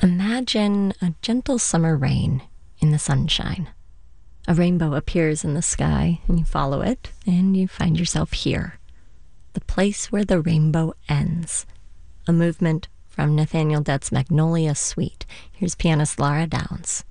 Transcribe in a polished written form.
Imagine a gentle summer rain in the sunshine. A rainbow appears in the sky, and you follow it, and you find yourself here. The place where the rainbow ends. A movement from Nathaniel Dett's Magnolia Suite. Here's pianist Lara Downs.